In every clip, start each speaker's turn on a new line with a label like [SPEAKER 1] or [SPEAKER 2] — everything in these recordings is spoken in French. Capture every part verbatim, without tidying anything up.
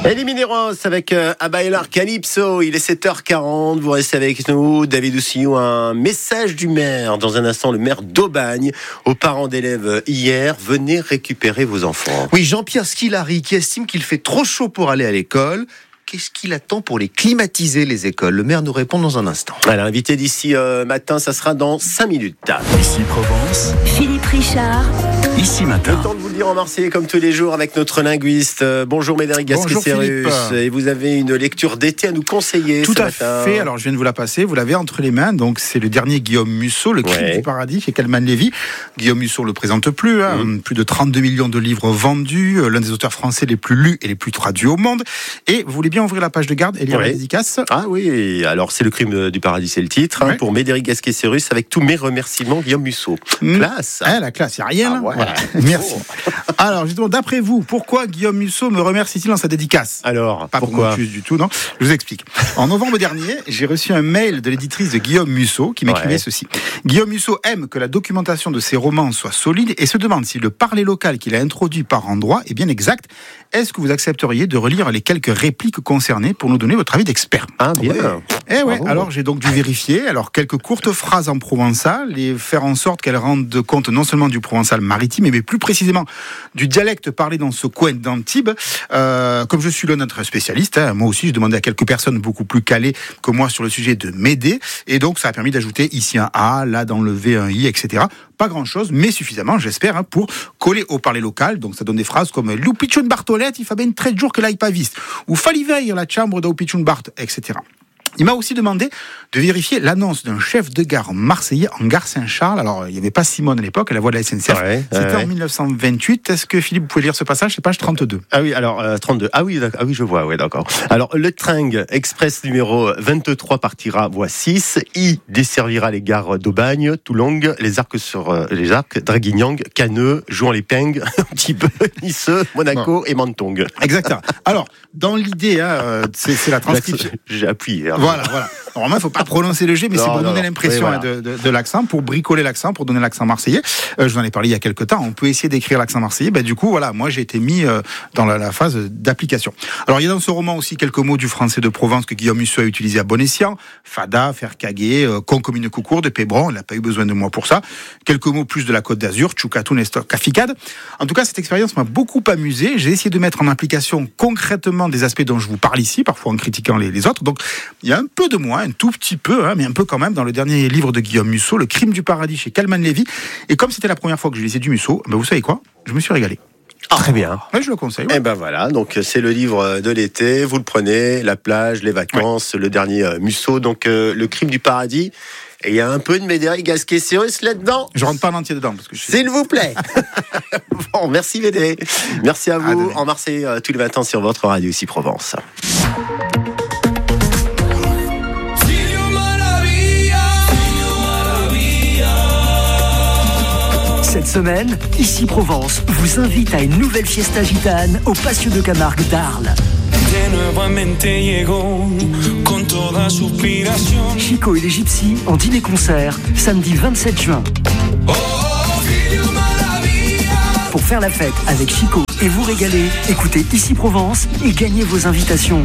[SPEAKER 1] Elie Mineros avec euh, Bailar Calypso, il est sept heures quarante, vous restez avec nous. David Oussillou, un message du maire. Dans un instant, le maire d'Aubagne, aux parents d'élèves hier, venez récupérer vos enfants.
[SPEAKER 2] Oui, Jean-Pierre Squilari qui estime qu'il fait trop chaud pour aller à l'école. Qu'est-ce qu'il attend pour les climatiser, les écoles? Le maire nous répond dans un instant.
[SPEAKER 1] Alors, l'invité d'ici euh, matin, ça sera dans cinq minutes.
[SPEAKER 3] Ici Provence,
[SPEAKER 4] Philippe Richard.
[SPEAKER 3] Ici
[SPEAKER 1] Le
[SPEAKER 3] matin.
[SPEAKER 1] temps de vous le dire en marseillais comme tous les jours avec notre linguiste. Euh, bonjour Médéric
[SPEAKER 5] Bonjour
[SPEAKER 1] Gasquet-Serrus. Et vous avez une lecture d'été à nous conseiller.
[SPEAKER 5] Tout
[SPEAKER 1] ce
[SPEAKER 5] à
[SPEAKER 1] matin.
[SPEAKER 5] fait. Alors je viens de vous la passer. Vous l'avez entre les mains. Donc c'est le dernier Guillaume Musso, Le Crime
[SPEAKER 1] Ouais.
[SPEAKER 5] du paradis chez Calman Lévy. Guillaume Musso le présente plus. Hein.
[SPEAKER 1] Mmh.
[SPEAKER 5] Plus de trente-deux millions de livres vendus. L'un des auteurs français les plus lus et les plus traduits au monde. Et vous voulez bien ouvrir la page de garde et lire
[SPEAKER 1] Ouais.
[SPEAKER 5] la dédicace?
[SPEAKER 1] Ah oui, alors c'est Le Crime du paradis, c'est le titre, hein,
[SPEAKER 5] Ouais.
[SPEAKER 1] pour Médéric Gasquet-Serrus, avec tous mes remerciements, Guillaume Musso.
[SPEAKER 5] Mmh.
[SPEAKER 1] Classe.
[SPEAKER 5] Ah, la classe, il n'y a rien.
[SPEAKER 1] Ah
[SPEAKER 5] là
[SPEAKER 1] ouais.
[SPEAKER 5] Voilà. Merci. Alors justement, d'après vous, pourquoi Guillaume Musso me remercie-t-il dans sa dédicace?
[SPEAKER 1] Alors,
[SPEAKER 5] Pas
[SPEAKER 1] pourquoi
[SPEAKER 5] pour du tout, non. Je vous explique. En novembre dernier, j'ai reçu un mail de l'éditrice de Guillaume Musso qui m'écrivait
[SPEAKER 1] Ouais.
[SPEAKER 5] ceci. Guillaume Musso aime que la documentation de ses romans soit solide et se demande si le parler local qu'il a introduit par endroit est bien exact. Est-ce que vous accepteriez de relire les quelques répliques concernées pour nous donner votre avis d'expert?
[SPEAKER 1] Ah bien.
[SPEAKER 5] Eh ouais,
[SPEAKER 1] Bravo.
[SPEAKER 5] alors j'ai donc dû vérifier. Alors quelques courtes phrases en provençal et faire en sorte qu'elles rendent compte non seulement du provençal maritime, mais plus précisément du dialecte parlé dans ce coin d'Antibes. Euh, comme je suis l'un d'entre spécialistes, hein, moi aussi je demandais à quelques personnes beaucoup plus calées que moi sur le sujet de m'aider. Et donc ça a permis d'ajouter ici un A, là dans le V un I, et cetera. Pas grand chose, mais suffisamment, j'espère, hein, pour coller au parler local. Donc ça donne des phrases comme L'Upichun Bartolette, il fa ben tre jours que l'ai pas viste. Ou Faliveille, la chambre d'Upichun Bart, et cetera. Il m'a aussi demandé de vérifier l'annonce d'un chef de gare marseillais en gare Saint-Charles. Alors, il n'y avait pas Simone à l'époque, à la voix de la S N C F.
[SPEAKER 1] Ouais,
[SPEAKER 5] C'était
[SPEAKER 1] ouais.
[SPEAKER 5] en dix-neuf cent vingt-huit. Est-ce que Philippe, vous pouvez lire ce passage? C'est page trente-deux.
[SPEAKER 1] Ah oui, alors euh, trente-deux. Ah oui, d'accord. Ah oui, je vois, ouais, d'accord. Alors le train express numéro vingt-trois partira voie six. I desservira les gares d'Aubagne, Toulon, les arcs sur euh, les arcs, Draguignan, Canneux, Jouan-les-Pingles, Antibes, Nisseux, Monaco et Menton.
[SPEAKER 5] Exactement. Alors, dans l'idée, hein, euh, c'est, c'est la transcription.
[SPEAKER 1] J'ai appuyé. hein.
[SPEAKER 5] Voilà, voilà. Normalement, il ne faut pas prononcer le G, mais
[SPEAKER 1] Non,
[SPEAKER 5] c'est pour
[SPEAKER 1] non,
[SPEAKER 5] donner
[SPEAKER 1] non.
[SPEAKER 5] l'impression
[SPEAKER 1] Oui, voilà.
[SPEAKER 5] hein, de, de, de l'accent, pour bricoler l'accent, pour donner l'accent marseillais. Euh, je vous en ai parlé il y a quelques temps. On peut essayer d'écrire l'accent marseillais. Ben, du coup, voilà, moi, j'ai été mis euh, dans la, la phase d'application. Alors, il y a dans ce roman aussi quelques mots du français de Provence que Guillaume Musso a utilisé à bon escient. Fada, faire caguer, euh, concomine coucourde, Pébron. Il n'a pas eu besoin de moi pour ça. Quelques mots plus de la Côte d'Azur, Tchoukatou, Nestor, Caficade. En tout cas, cette expérience m'a beaucoup amusé. J'ai essayé de mettre en application concrètement des aspects dont je vous parle ici, parfois en critiquant les, les autres. Donc, il y a un peu de moi, un tout petit peu, hein, mais un peu quand même, dans le dernier livre de Guillaume Musso, Le Crime du paradis chez Calman Lévy. Et comme c'était la première fois que je lisais du Musso, ben vous savez quoi? Je me suis régalé.
[SPEAKER 1] Très bien.
[SPEAKER 5] Ouais, je le conseille. Ouais.
[SPEAKER 1] Et ben voilà, donc c'est le livre de l'été. Vous le prenez, la plage, les vacances, le dernier euh, Musso, donc euh, Le Crime du paradis. Et il y a un peu de Médéric Gasquet-Serrus là-dedans.
[SPEAKER 5] Je rentre pas en entier dedans parce que je suis...
[SPEAKER 1] S'il vous plaît. Bon, merci Médé. Merci à vous. En Marseille, euh, tous les matins sur votre radio ici Provence.
[SPEAKER 6] Cette semaine, Ici Provence vous invite à une nouvelle fiesta gitane au Patio de Camargue d'Arles. Chico et les Gypsies en dîner-concert samedi vingt-sept juin. Pour faire la fête avec Chico et vous régaler, écoutez Ici Provence et gagnez vos invitations.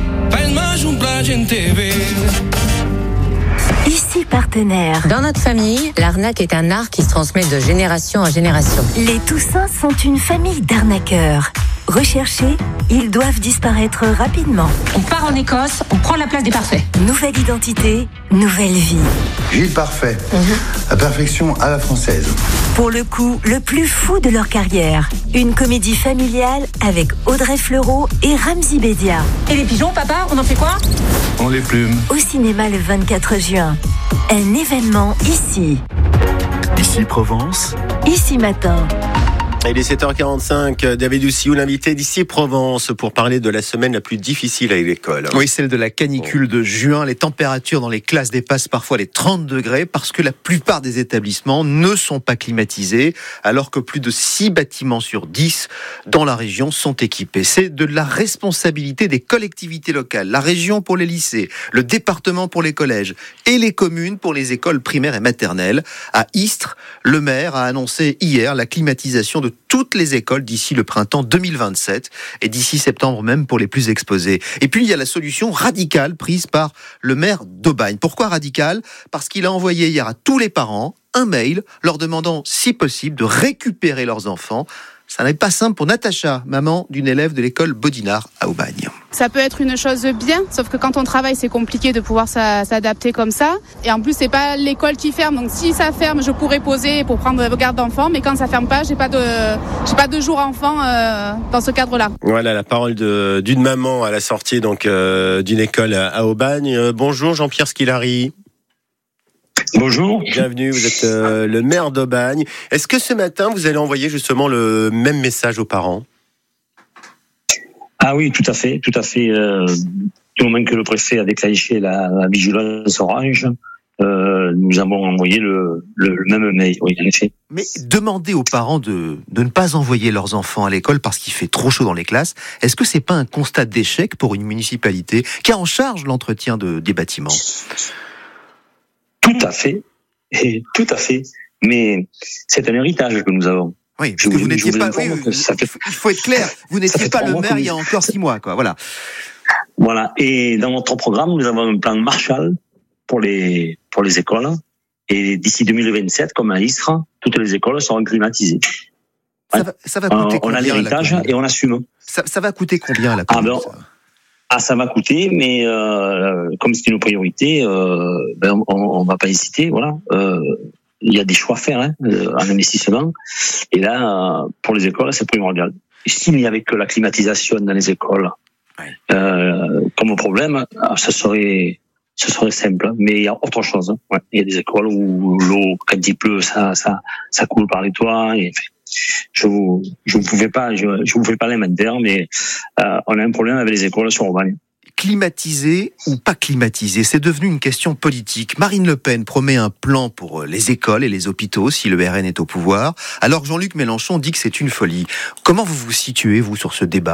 [SPEAKER 4] Ici partenaire.
[SPEAKER 7] Dans notre famille, l'arnaque est un art qui se transmet de génération en génération.
[SPEAKER 4] Les Toussins sont une famille d'arnaqueurs. Recherchés, ils doivent disparaître rapidement.
[SPEAKER 7] On part en Écosse, on prend la place des parfaits.
[SPEAKER 4] Nouvelle identité, nouvelle vie.
[SPEAKER 8] Gilles Parfait, la perfection à la française.
[SPEAKER 4] Pour le coup, le plus fou de leur carrière. Une comédie familiale avec Audrey Fleurot et Ramzy Bédia.
[SPEAKER 7] Et les pigeons, papa, on en fait quoi?
[SPEAKER 8] On les plumes.
[SPEAKER 4] Au cinéma le vingt-quatre juin. Un événement ici.
[SPEAKER 3] Ici Provence,
[SPEAKER 4] Ici matin.
[SPEAKER 1] Il est sept heures quarante-cinq, David Oussillou, l'invité d'ici Provence pour parler de la semaine la plus difficile à l'école.
[SPEAKER 2] Oui, celle de la canicule de juin. Les températures dans les classes dépassent parfois les trente degrés parce que la plupart des établissements ne sont pas climatisés, alors que plus de six bâtiments sur dix dans la région sont équipés. C'est de la responsabilité des collectivités locales, la région pour les lycées, le département pour les collèges et les communes pour les écoles primaires et maternelles. À Istres, le maire a annoncé hier la climatisation de toutes les écoles d'ici le printemps deux mille vingt-sept et d'ici septembre même pour les plus exposés. Et puis il y a la solution radicale prise par le maire d'Aubagne. Pourquoi radicale ? Parce qu'il a envoyé hier à tous les parents un mail leur demandant, si possible, de récupérer leurs enfants. Ça n'est pas simple pour Natacha, maman d'une élève de l'école Bodinard à Aubagne.
[SPEAKER 9] Ça peut être une chose bien, sauf que quand on travaille, c'est compliqué de pouvoir s'adapter comme ça. Et en plus, c'est pas l'école qui ferme. Donc si ça ferme, je pourrais poser pour prendre garde d'enfants. Mais quand ça ferme pas, j'ai pas de, j'ai pas de jour enfant euh, dans ce cadre-là.
[SPEAKER 1] Voilà la parole de, d'une maman à la sortie donc euh, d'une école à, à Aubagne. Euh, bonjour Jean-Pierre Skilari.
[SPEAKER 10] Bonjour.
[SPEAKER 1] Bienvenue, vous êtes euh, le maire d'Aubagne. Est-ce que ce matin, vous allez envoyer justement le même message aux parents ?
[SPEAKER 10] Ah oui, tout à fait, tout à fait. Euh, du moment que le préfet a déclenché la, la vigilance orange, euh, nous avons envoyé le, le, le même mail, oui, en effet.
[SPEAKER 2] Mais demander aux parents de, de ne pas envoyer leurs enfants à l'école parce qu'il fait trop chaud dans les classes, est-ce que c'est pas un constat d'échec pour une municipalité qui a en charge l'entretien de, des bâtiments ?
[SPEAKER 10] Tout à fait, et tout à fait. Mais c'est un héritage que nous avons.
[SPEAKER 2] Oui, parce que vous n'étiez pas. Oui, oui,
[SPEAKER 10] ça fait,
[SPEAKER 2] il faut être clair. Vous n'étiez pas le maire il y a encore six mois, quoi. Voilà.
[SPEAKER 10] Voilà. Et dans notre programme, nous avons un plan Marshall pour les pour les écoles. Et d'ici deux mille vingt-sept, comme à Istres, toutes les écoles seront climatisées.
[SPEAKER 2] Ça va, ça va coûter
[SPEAKER 10] euh,
[SPEAKER 2] combien ?
[SPEAKER 10] On a l'héritage et on assume.
[SPEAKER 2] Ça, ça va coûter combien la
[SPEAKER 10] commune ?
[SPEAKER 2] Ah, ben,
[SPEAKER 10] ça Ah, ça va coûter, mais euh, comme c'est une priorité, euh, ben on, on va pas hésiter. Voilà, euh, il y a des choix à faire hein, euh, en investissement. Et là, euh, pour les écoles, c'est primordial. S'il n'y avait que la climatisation dans les écoles, euh, comme problème, ce serait, ce serait simple. Mais il y a autre chose. Hein. Ouais, il y a des écoles où l'eau, quand il pleut, ça, ça, ça coule par les toits. Et, enfin, je vous, je vous fais pas, je, je vous fais pas l'inventaire, mais euh, on a un problème avec les écoles sur Aubagne.
[SPEAKER 2] Climatisé ou pas climatisé, c'est devenu une question politique. Marine Le Pen promet un plan pour les écoles et les hôpitaux si le R N est au pouvoir, alors Jean-Luc Mélenchon dit que c'est une folie. Comment vous vous situez, vous, sur ce débat ?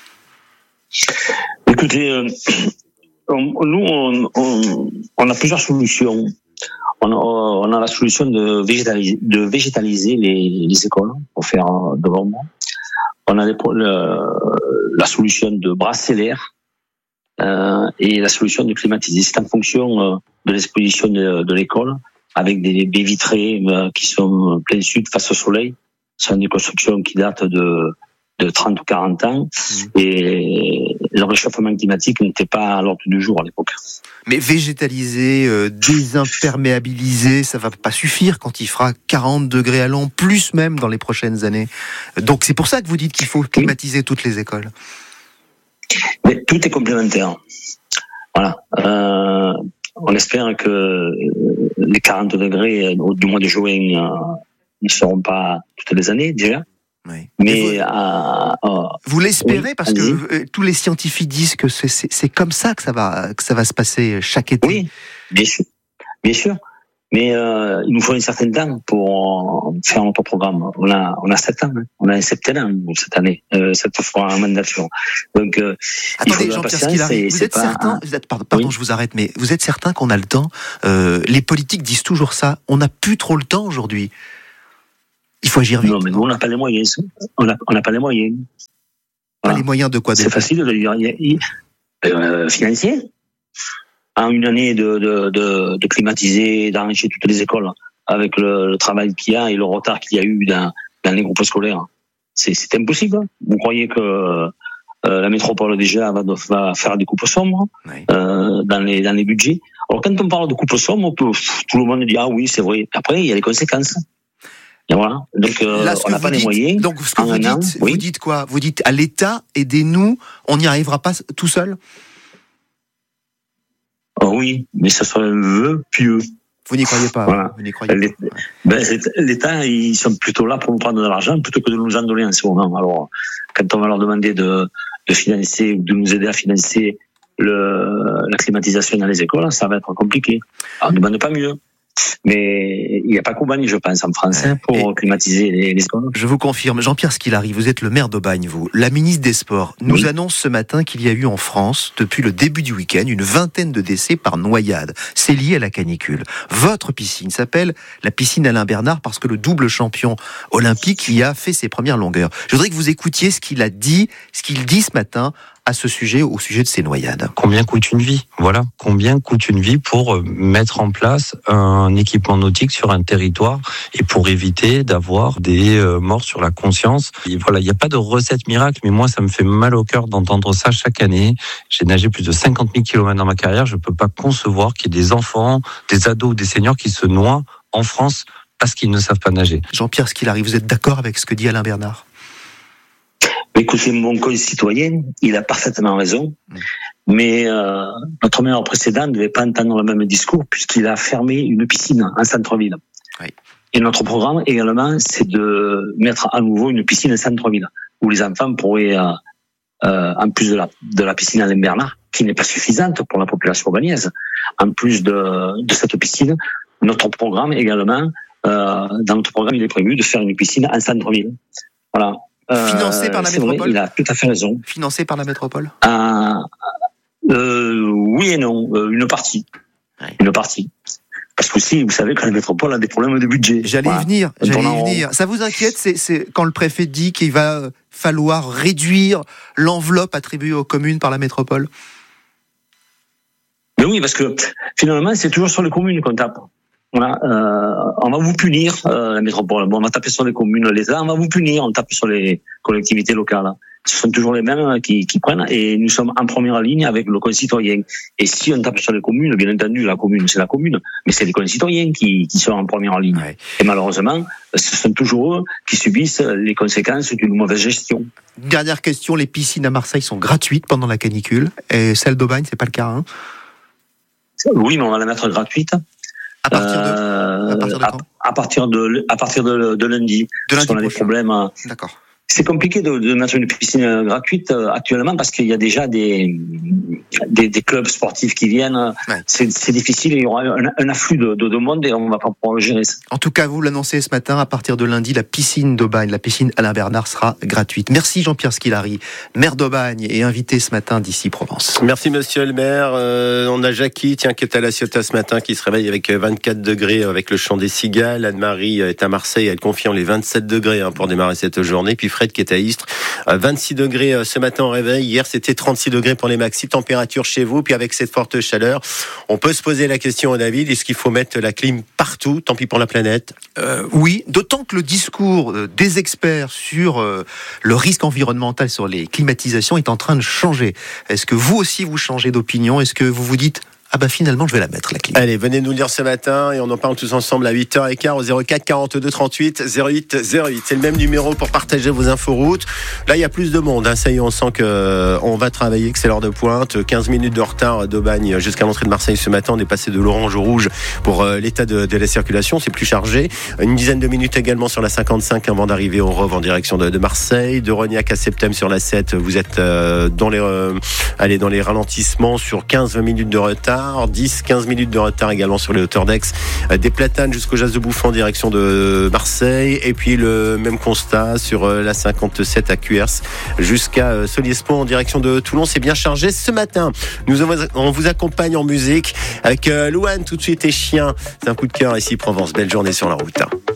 [SPEAKER 10] Écoutez, euh, on, nous, on, on, on a plusieurs solutions. On a, on a la solution de végétaliser, de végétaliser les, les écoles pour faire de l'ombre. On a les, le, la solution de brasser l'air euh, et la solution de climatiser. C'est en fonction euh, de l'exposition de, de l'école avec des baies vitrées euh, qui sont plein sud face au soleil. Ce sont des constructions qui datent de de trente ou quarante ans, mmh. et le réchauffement climatique n'était pas à l'ordre du jour à l'époque.
[SPEAKER 2] Mais végétaliser, euh, désimperméabiliser, ça va pas suffire quand il fera quarante degrés à l'an, plus même dans les prochaines années. Donc c'est pour ça que vous dites qu'il faut climatiser oui. toutes les écoles.
[SPEAKER 10] Mais tout est complémentaire. Voilà. Euh, on espère que les quarante degrés du mois de juin euh, ne seront pas toutes les années déjà.
[SPEAKER 2] Oui.
[SPEAKER 10] Mais
[SPEAKER 2] vous,
[SPEAKER 10] euh, euh,
[SPEAKER 2] vous l'espérez
[SPEAKER 10] oui,
[SPEAKER 2] parce que euh, tous les scientifiques disent que c'est, c'est, c'est comme ça que ça va que ça va se passer chaque été.
[SPEAKER 10] Oui, bien sûr, bien sûr. Mais euh, il nous faut un certain temps pour faire notre programme. On a on a sept ans, hein. On a un septennat cette année, euh, cette fois en mandature. Donc euh,
[SPEAKER 2] attendez, Jean-Pierre Skilari, vous êtes pas... certain vous êtes, Pardon, pardon oui. je vous arrête, mais vous êtes certain qu'on a le temps euh, Les politiques disent toujours ça. On n'a plus trop le temps aujourd'hui. Il faut agir vite.
[SPEAKER 10] Non, mais nous, on n'a pas les moyens. On n'a on n'a pas les moyens.
[SPEAKER 2] Pas voilà. Les moyens de quoi de
[SPEAKER 10] C'est facile de le dire. Euh, financier. En une année de, de, de, de climatiser, d'enrichir toutes les écoles, avec le, le travail qu'il y a et le retard qu'il y a eu dans, dans les groupes scolaires, c'est, c'est impossible. Vous croyez que euh, la métropole déjà va, va faire des coupes sombres oui. euh, dans, les, dans les budgets. Alors quand on parle de coupes sombres, tout le monde dit ah oui c'est vrai. Après il y a les conséquences. Et voilà. Donc, euh,
[SPEAKER 2] Là,
[SPEAKER 10] on n'a pas
[SPEAKER 2] dites,
[SPEAKER 10] les moyens.
[SPEAKER 2] Donc, ce que vous dites,
[SPEAKER 10] an, oui.
[SPEAKER 2] vous dites quoi ? Vous dites à l'État, aidez-nous, on n'y arrivera pas tout seul ?
[SPEAKER 10] Oh oui, mais ce serait un vœu pieux.
[SPEAKER 2] Vous n'y croyez pas.
[SPEAKER 10] Voilà.
[SPEAKER 2] Vous n'y croyez
[SPEAKER 10] L'État,
[SPEAKER 2] pas.
[SPEAKER 10] Ben, l'État, ils sont plutôt là pour nous prendre de l'argent plutôt que de nous en donner en ce moment. Alors, quand on va leur demander de, de financer ou de nous aider à financer le, la climatisation dans les écoles, ça va être compliqué. Alors, on ne demande pas mieux. Mais il n'y a pas qu'Aubagne, je pense, en France, hein, pour Et climatiser les, les écoles.
[SPEAKER 2] Je vous confirme, Jean-Pierre Squilary, vous êtes le maire d'Aubagne, vous. La ministre des Sports nous oui. annonce ce matin qu'il y a eu en France, depuis le début du week-end, une vingtaine de décès par noyade. C'est lié à la canicule. Votre piscine s'appelle la piscine Alain Bernard parce que le double champion olympique y a fait ses premières longueurs. Je voudrais que vous écoutiez ce qu'il a dit, ce qu'il dit ce matin à ce sujet, au sujet de ces noyades.
[SPEAKER 11] Combien coûte une vie ? Voilà. Combien coûte une vie pour mettre en place un équipement nautique sur un territoire et pour éviter d'avoir des morts sur la conscience. Et voilà, il n'y a pas de recette miracle, mais moi, ça me fait mal au cœur d'entendre ça chaque année. J'ai nagé plus de cinquante mille kilomètres dans ma carrière. Je ne peux pas concevoir qu'il y ait des enfants, des ados ou des seniors qui se noient en France parce qu'ils ne savent pas nager.
[SPEAKER 2] Jean-Pierre Squilary, vous êtes d'accord avec ce que dit Alain Bernard ?
[SPEAKER 10] Écoutez, mon concitoyen, il a parfaitement raison, mais euh, notre maire précédent ne devait pas entendre le même discours puisqu'il a fermé une piscine en centre-ville. Oui. Et notre programme également, c'est de mettre à nouveau une piscine en centre-ville où les enfants pourraient, euh, euh, en plus de la, de la piscine Alain Bernard, qui n'est pas suffisante pour la population aubagnaise, en plus de, de cette piscine, notre programme également, euh, dans notre programme, il est prévu de faire une piscine en centre-ville. Voilà.
[SPEAKER 2] Financé par la métropole.
[SPEAKER 10] Vrai, il a tout à fait raison.
[SPEAKER 2] Financé par la métropole.
[SPEAKER 10] Euh, euh, oui et non, euh, une partie, ouais. une partie. Parce que aussi, vous savez que la métropole a des problèmes de budget.
[SPEAKER 2] J'allais voilà. y venir. J'allais y venir. Ça vous inquiète, c'est, c'est quand le préfet dit qu'il va falloir réduire l'enveloppe attribuée aux communes par la métropole.
[SPEAKER 10] Mais oui, parce que finalement, c'est toujours sur les communes qu'on tape. Voilà, euh, on va vous punir, euh, la métropole. Bon, on va taper sur les communes, l'État, on va vous punir, on tape sur les collectivités locales. Ce sont toujours les mêmes qui, qui prennent, et nous sommes en première ligne avec le concitoyen. Et si on tape sur les communes, bien entendu, la commune, c'est la commune, mais c'est les concitoyens qui, qui sont en première ligne. Ouais. Et malheureusement, ce sont toujours eux qui subissent les conséquences d'une mauvaise gestion.
[SPEAKER 2] Dernière question, les piscines à Marseille sont gratuites pendant la canicule, et celles d'Aubagne, c'est pas le cas, hein ?
[SPEAKER 10] Oui, mais on va la mettre gratuite.
[SPEAKER 2] À partir de,
[SPEAKER 10] euh,
[SPEAKER 2] à partir de quand
[SPEAKER 10] à, à partir de à partir de, de lundi.
[SPEAKER 2] De lundi
[SPEAKER 10] parce qu'on a des problèmes.
[SPEAKER 2] D'accord.
[SPEAKER 10] C'est compliqué de, de mettre une piscine gratuite actuellement parce qu'il y a déjà des des, des clubs sportifs qui viennent. Ouais. C'est, c'est difficile. Il y aura un, un afflux de, de, de monde et on va pas pouvoir le gérer.
[SPEAKER 2] En tout cas, vous l'annoncez ce matin. À partir de lundi, la piscine d'Aubagne, la piscine Alain Bernard sera gratuite. Merci Jean-Pierre Squilary, maire d'Aubagne et invité ce matin d'Ici Provence.
[SPEAKER 1] Merci Monsieur le maire. Euh, on a Jackie, tiens, qui est à la Ciotat ce matin, qui se réveille avec vingt-quatre degrés avec le chant des cigales. Anne-Marie est à Marseille, elle confirme les vingt-sept degrés hein, pour démarrer cette journée. Puis Fred qui est à Istres, vingt-six degrés ce matin au réveil. Hier, c'était trente-six degrés pour les maxi. Température chez vous. Puis avec cette forte chaleur, on peut se poser la question, David, est-ce qu'il faut mettre la clim partout? Tant pis pour la planète.
[SPEAKER 2] Euh, oui, d'autant que le discours des experts sur euh, le risque environnemental sur les climatisations est en train de changer. Est-ce que vous aussi vous changez d'opinion? Est-ce que vous vous dites ah bah finalement je vais la mettre la clim.
[SPEAKER 1] Allez, venez nous le dire ce matin et on en parle tous ensemble à huit heures quinze au zéro quatre quarante-deux trente-huit zéro huit zéro huit. C'est le même numéro pour partager vos inforoutes. Là il y a plus de monde, hein. Ça y est, on sent que on va travailler, que c'est l'heure de pointe. quinze minutes de retard d'Aubagne jusqu'à l'entrée de Marseille ce matin. On est passé de l'orange au rouge pour euh, l'état de, de la circulation, c'est plus chargé. Une dizaine de minutes également sur la cinquante-cinq avant d'arriver au Rove en direction de, de Marseille. De Rognac à Septem sur la sept, vous êtes euh, dans les euh, allez dans les ralentissements sur quinze vingt minutes de retard. dix quinze minutes de retard également sur les hauteurs d'Aix, des Platanes jusqu'au Jas de Bouffon en direction de Marseille, et puis le même constat sur la cinquante-sept à Cuers jusqu'à Soliespo en direction de Toulon. C'est bien chargé ce matin. Nous on vous accompagne en musique avec Louane tout de suite et Chien. C'est un coup de cœur ici Provence. Belle journée sur la route.